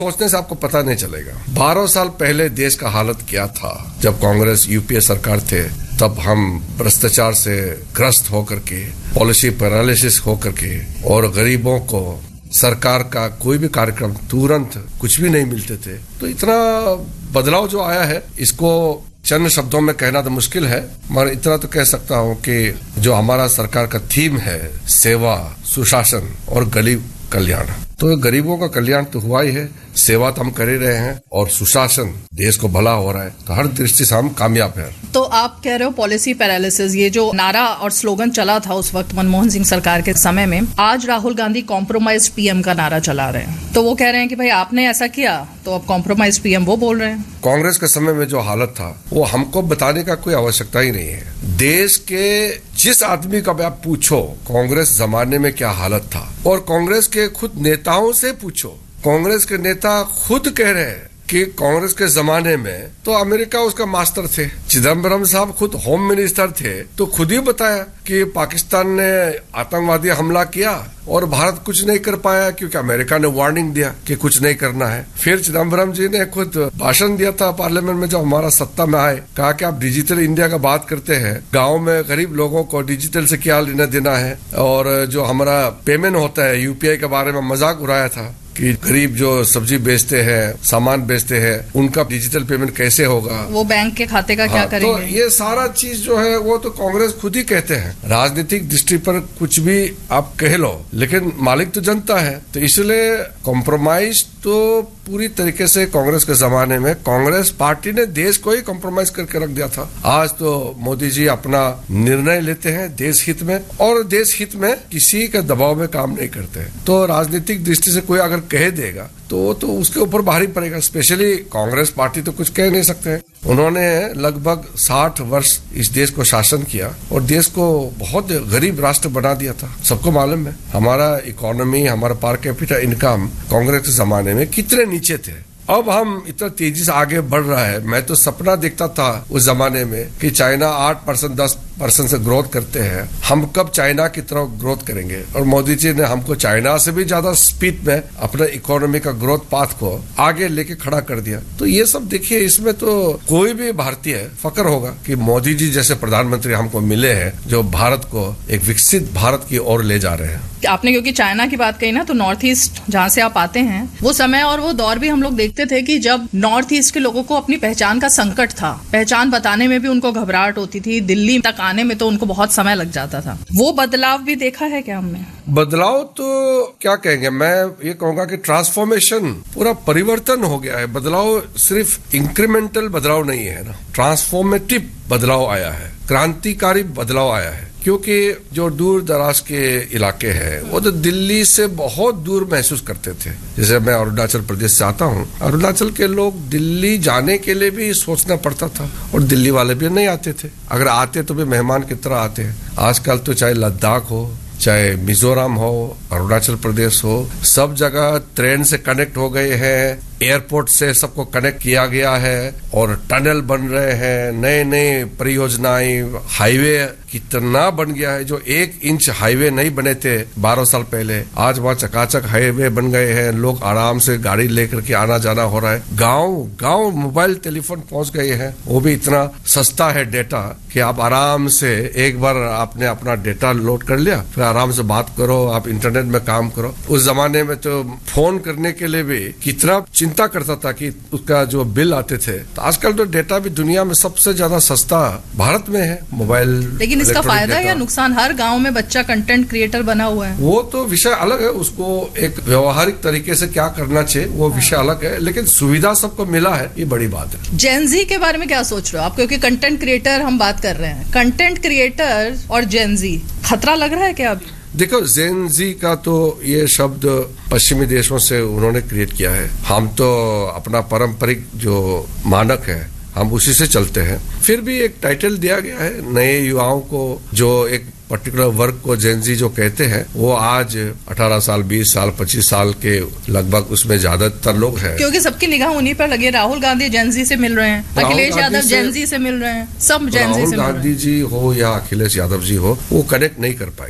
सोचने से आपको पता नहीं चलेगा। 12 साल पहले देश का हालत क्या था जब कांग्रेस यूपीए सरकार थे। तब हम भ्रष्टाचार से ग्रस्त होकर के, पॉलिसी पैरालिसिस होकर के, और गरीबों को सरकार का कोई भी कार्यक्रम तुरंत कुछ भी नहीं मिलते थे। तो इतना बदलाव जो आया है, इसको चंद शब्दों में कहना तो मुश्किल है, मगर इतना तो कह सकता हूँ कि जो हमारा सरकार का थीम है, सेवा, सुशासन और गरीब कल्याण, तो गरीबों का कल्याण तो हुआ ही है, सेवा तो हम कर ही रहे हैं, और सुशासन, देश को भला हो रहा है। तो हर दृष्टि से हम कामयाब हैं। तो आप कह रहे हो पॉलिसी पैरालिसिस, ये जो नारा और स्लोगन चला था उस वक्त मनमोहन सिंह सरकार के समय में, आज राहुल गांधी कॉम्प्रोमाइज पीएम का नारा चला रहे हैं। तो वो कह रहे हैं कि भाई आपने ऐसा किया तो अब कॉम्प्रोमाइज पीएम वो बोल रहे हैं। कांग्रेस के समय में जो हालत था वो हमको बताने का कोई आवश्यकता ही नहीं है। देश के जिस आदमी का आप पूछो कांग्रेस जमाने में क्या हालत था, और कांग्रेस के खुद नेताओं से पूछो, कांग्रेस के नेता खुद कह रहे हैं कि कांग्रेस के जमाने में तो अमेरिका उसका मास्टर थे। चिदम्बरम साहब खुद होम मिनिस्टर थे, तो खुद ही बताया कि पाकिस्तान ने आतंकवादी हमला किया और भारत कुछ नहीं कर पाया क्योंकि अमेरिका ने वार्निंग दिया कि कुछ नहीं करना है। फिर चिदम्बरम जी ने खुद भाषण दिया था पार्लियामेंट में, जब हमारा सत्ता में आए, कहा कि आप डिजिटल इंडिया का बात करते हैं, गाँव में गरीब लोगों को डिजिटल से क्या लेना देना है, और जो हमारा पेमेंट होता है यूपीआई के बारे में मजाक उड़ाया था कि गरीब जो सब्जी बेचते हैं, सामान बेचते हैं, उनका डिजिटल पेमेंट कैसे होगा, वो बैंक के खाते का क्या करेंगे। तो ये सारा चीज जो है वो तो कांग्रेस खुद ही कहते हैं। राजनीतिक दृष्टि पर कुछ भी आप कह लो, लेकिन मालिक तो जनता है। तो इसलिए कॉम्प्रोमाइज तो पूरी तरीके से कांग्रेस के जमाने में कांग्रेस पार्टी ने देश को ही कॉम्प्रोमाइज करके रख दिया था। आज तो मोदी जी अपना निर्णय लेते हैं देश हित में, और देश हित में किसी के दबाव में काम नहीं करते। तो राजनीतिक दृष्टि से कोई अगर कह देगा तो उसके ऊपर भारी पड़ेगा। स्पेशली कांग्रेस पार्टी तो कुछ कह नहीं सकते हैं। उन्होंने लगभग 60 वर्ष इस देश को शासन किया और देश को बहुत गरीब राष्ट्र बना दिया था। सबको मालूम है हमारा इकोनॉमी, हमारा पर कैपिटा इनकम कांग्रेस के जमाने में कितने नीचे थे। अब हम इतना तेजी से आगे बढ़ रहा है। मैं तो सपना देखता था उस जमाने में कि चाइना 8%, 10% से ग्रोथ करते हैं, हम कब चाइना की तरफ ग्रोथ करेंगे। और मोदी जी ने हमको चाइना से भी ज्यादा स्पीड में अपने इकोनॉमी का ग्रोथ पाथ को आगे लेके खड़ा कर दिया। तो ये सब देखिए, इसमें तो कोई भी भारतीय फक्र होगा कि मोदी जी जैसे प्रधानमंत्री हमको मिले हैं, जो भारत को एक विकसित भारत की ओर ले जा रहे हैं। आपने क्योंकि चाइना की बात कही ना, तो नॉर्थ ईस्ट जहाँ से आप आते हैं, वो समय और वो दौर भी हम लोग देखते थे कि जब नॉर्थ ईस्ट के लोगों को अपनी पहचान का संकट था, पहचान बताने में भी उनको घबराहट होती थी, दिल्ली तक आने में तो उनको बहुत समय लग जाता था। वो बदलाव भी देखा है क्या हमने? बदलाव तो क्या कहेंगे, मैं ये कहूंगा कि ट्रांसफॉर्मेशन, पूरा परिवर्तन हो गया है। बदलाव सिर्फ इंक्रीमेंटल बदलाव नहीं है ना, ट्रांसफॉर्मेटिव बदलाव आया है, क्रांतिकारी बदलाव आया है। क्योंकि जो दूर दराज के इलाके हैं वो तो दिल्ली से बहुत दूर महसूस करते थे। जैसे मैं अरुणाचल प्रदेश से आता हूँ, अरुणाचल के लोग दिल्ली जाने के लिए भी सोचना पड़ता था, और दिल्ली वाले भी नहीं आते थे। अगर आते तो भी मेहमान की तरह आते हैं। आजकल तो चाहे लद्दाख हो, चाहे मिजोरम हो, अरुणाचल प्रदेश हो, सब जगह ट्रेन से कनेक्ट हो गए हैं, एयरपोर्ट से सबको कनेक्ट किया गया है, और टनल बन रहे हैं, नए नए परियोजनाएं, हाईवे कितना बन गया है। जो 1 इंच हाईवे नहीं बने थे 12 साल पहले, आज वहाँ चकाचक हाईवे बन गए हैं। लोग आराम से गाड़ी लेकर के आना जाना हो रहा है। गांव गांव मोबाइल टेलीफोन पहुंच गए हैं, वो भी इतना सस्ता है डेटा कि आप आराम से एक बार आपने अपना डेटा लोड कर लिया, फिर आराम से बात करो, आप इंटरनेट में काम करो। उस जमाने में तो फोन करने के लिए भी कितना चिंता करता था कि उसका जो बिल आते थे। तो आजकल तो डेटा भी दुनिया में सबसे ज्यादा सस्ता भारत में है, मोबाइल। लेकिन इसका फायदा या नुकसान, हर गांव में बच्चा कंटेंट क्रिएटर बना हुआ है। वो तो विषय अलग है, उसको एक व्यवहारिक तरीके से क्या करना चाहिए वो विषय अलग है, लेकिन सुविधा सबको मिला है, ये बड़ी बात है। जेनजी के बारे में क्या सोच रहे हो आप? क्योंकि कंटेंट क्रिएटर हम बात कर रहे हैं, कंटेंट क्रिएटर और जेनजी, खतरा लग रहा है क्या अभी? देखो, जेन जी का तो ये शब्द पश्चिमी देशों से उन्होंने क्रिएट किया है। हम तो अपना पारंपरिक जो मानक है हम उसी से चलते हैं। फिर भी एक टाइटल दिया गया है नए युवाओं को, जो एक पर्टिकुलर वर्ग को जेनजी जो कहते हैं, वो आज 18 साल, 20 साल, 25 साल के लगभग उसमें ज्यादातर लोग हैं। क्योंकि सबकी निगाह उन्हीं पर लगी। राहुल गांधी जेनजी से मिल रहे हैं, अखिलेश यादव जेनजी से मिल रहे हैं, सब जेनजी से। राहुल गांधी जी हो या अखिलेश यादव जी हो, वो कनेक्ट नहीं कर पाएंगे,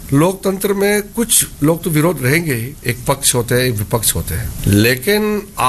लोकतंत्र में कुछ लोग तो विरोध रहेंगे ही, एक पक्ष होते हैं एक विपक्ष होते हैं, लेकिन